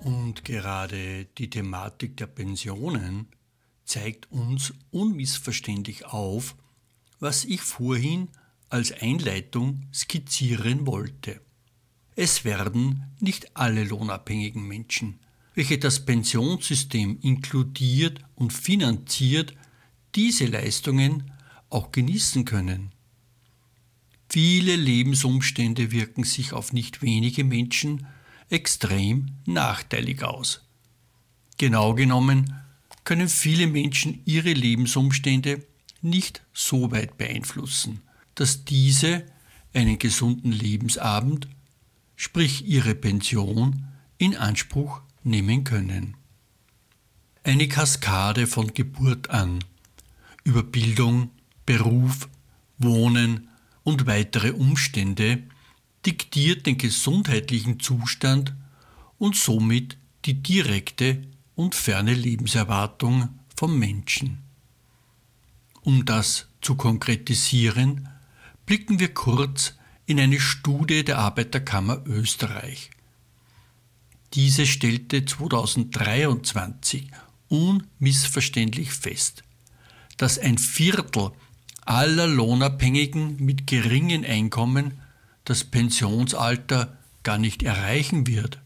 Und gerade die Thematik der Pensionen zeigt uns unmissverständlich auf, was ich vorhin als Einleitung skizzieren wollte. Es werden nicht alle lohnabhängigen Menschen, welche das Pensionssystem inkludiert und finanziert, diese Leistungen auch genießen können. Viele Lebensumstände wirken sich auf nicht wenige Menschen extrem nachteilig aus. Genau genommen können viele Menschen ihre Lebensumstände nicht so weit beeinflussen, dass diese einen gesunden Lebensabend, sprich ihre Pension, in Anspruch nehmen können. Eine Kaskade von Geburt an, über Bildung, Beruf, Wohnen und weitere Umstände diktiert den gesundheitlichen Zustand und somit die direkte und ferne Lebenserwartung vom Menschen. Um das zu konkretisieren, blicken wir kurz in eine Studie der Arbeiterkammer Österreich. Diese stellte 2023 unmissverständlich fest, dass ein Viertel aller Lohnabhängigen mit geringen Einkommen das Pensionsalter gar nicht erreichen wird.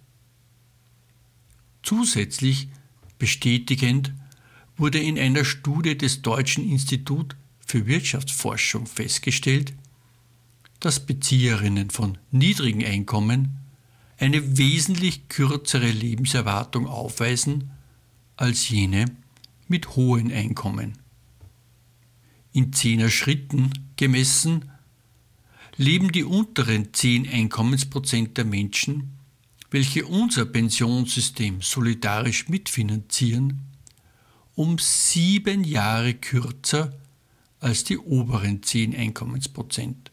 Zusätzlich bestätigend wurde in einer Studie des Deutschen Instituts für Wirtschaftsforschung festgestellt, dass Bezieherinnen von niedrigen Einkommen eine wesentlich kürzere Lebenserwartung aufweisen als jene mit hohen Einkommen. In 10er Schritten gemessen leben die unteren 10 Einkommensprozent der Menschen, welche unser Pensionssystem solidarisch mitfinanzieren, um 7 Jahre kürzer als die oberen 10 Einkommensprozent.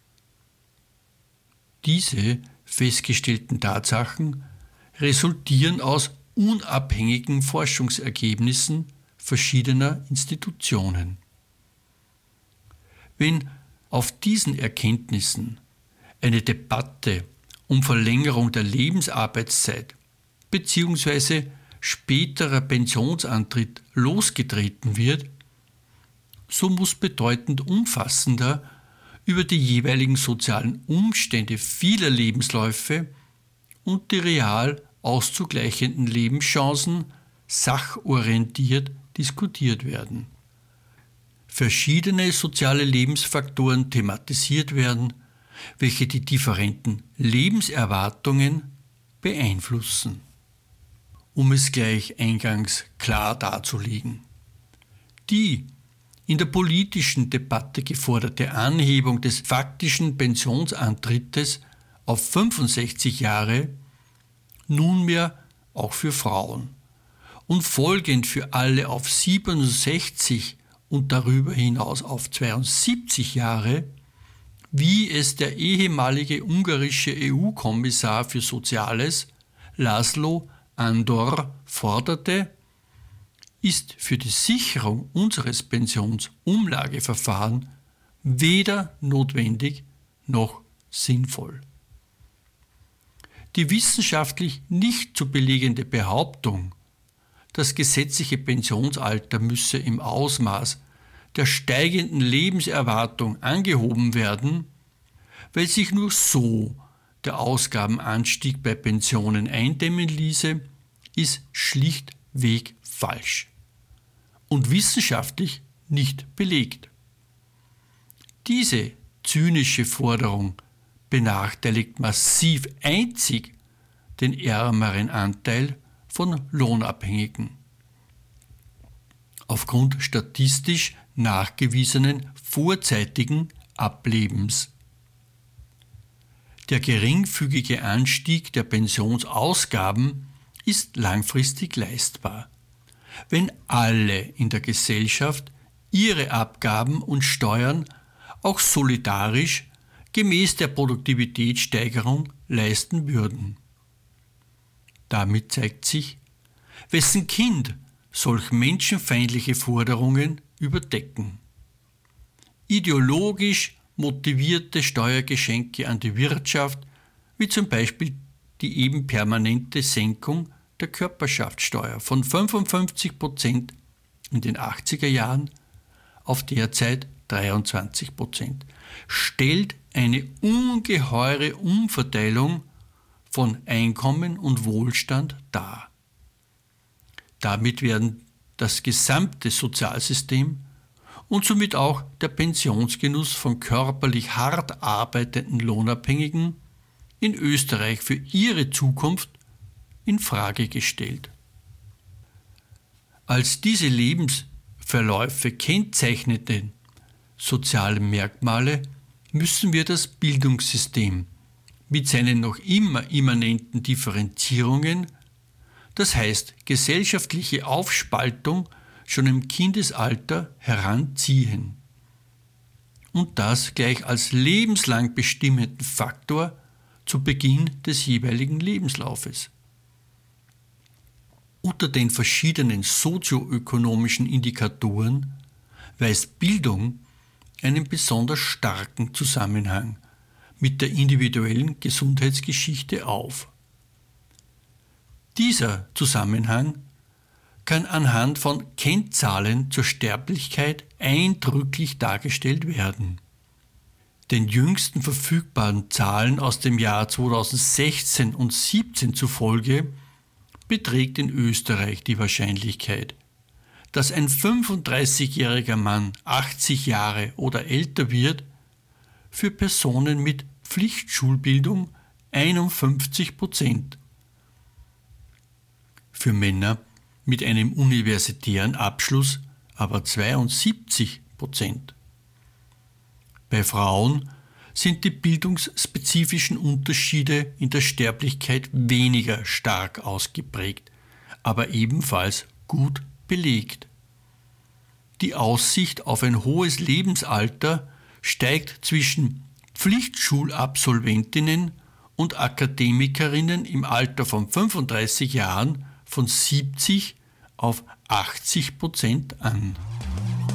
Diese festgestellten Tatsachen resultieren aus unabhängigen Forschungsergebnissen verschiedener Institutionen. Wenn auf diesen Erkenntnissen eine Debatte um Verlängerung der Lebensarbeitszeit bzw. späterer Pensionsantritt losgetreten wird, so muss bedeutend umfassender über die jeweiligen sozialen Umstände vieler Lebensläufe und die real auszugleichenden Lebenschancen sachorientiert diskutiert werden. Verschiedene soziale Lebensfaktoren thematisiert werden, welche die differenten Lebenserwartungen beeinflussen. Um es gleich eingangs klar darzulegen: Die in der politischen Debatte geforderte Anhebung des faktischen Pensionsantrittes auf 65 Jahre, nunmehr auch für Frauen und folgend für alle auf 67 und darüber hinaus auf 72 Jahre, wie es der ehemalige ungarische EU-Kommissar für Soziales, Laszlo Andor, forderte, ist für die Sicherung unseres Pensionsumlageverfahrens weder notwendig noch sinnvoll. Die wissenschaftlich nicht zu belegende Behauptung, das gesetzliche Pensionsalter müsse im Ausmaß der steigenden Lebenserwartung angehoben werden, weil sich nur so der Ausgabenanstieg bei Pensionen eindämmen ließe, ist schlichtweg falsch und wissenschaftlich nicht belegt. Diese zynische Forderung benachteiligt massiv einzig den ärmeren Anteil von Lohnabhängigen. Aufgrund statistisch nachgewiesenen vorzeitigen Ablebens. Der geringfügige Anstieg der Pensionsausgaben ist langfristig leistbar, wenn alle in der Gesellschaft ihre Abgaben und Steuern auch solidarisch gemäß der Produktivitätssteigerung leisten würden. Damit zeigt sich, wessen Kind solch menschenfeindliche Forderungen überdecken. Ideologisch motivierte Steuergeschenke an die Wirtschaft, wie zum Beispiel die eben permanente Senkung der Körperschaftssteuer von 55% in den 80er Jahren auf derzeit 23%, stellt eine ungeheure Umverteilung von Einkommen und Wohlstand dar. Damit werden das gesamte Sozialsystem und somit auch der Pensionsgenuss von körperlich hart arbeitenden Lohnabhängigen in Österreich für ihre Zukunft in Frage gestellt. Als diese Lebensverläufe kennzeichneten sozialen Merkmale müssen wir das Bildungssystem mit seinen noch immer immanenten Differenzierungen, das heißt gesellschaftliche Aufspaltung, schon im Kindesalter heranziehen. Und das gleich als lebenslang bestimmenden Faktor zu Beginn des jeweiligen Lebenslaufes. Unter den verschiedenen sozioökonomischen Indikatoren weist Bildung einen besonders starken Zusammenhang mit der individuellen Gesundheitsgeschichte auf. Dieser Zusammenhang kann anhand von Kennzahlen zur Sterblichkeit eindrücklich dargestellt werden. Den jüngsten verfügbaren Zahlen aus dem Jahr 2016 und 2017 zufolge beträgt in Österreich die Wahrscheinlichkeit, dass ein 35-jähriger Mann 80 Jahre oder älter wird, für Personen mit Pflichtschulbildung 51%. Für Männer mit einem universitären Abschluss aber 72%. Bei Frauen sind die bildungsspezifischen Unterschiede in der Sterblichkeit weniger stark ausgeprägt, aber ebenfalls gut belegt. Die Aussicht auf ein hohes Lebensalter steigt zwischen Pflichtschulabsolventinnen und Akademikerinnen im Alter von 35 Jahren von 70 auf 80% an.